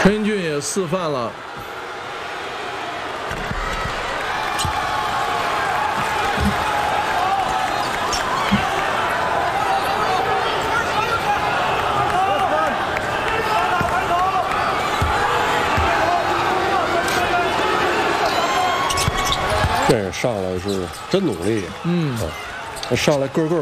陈英俊也示范了。 这上来是真努力，上来个个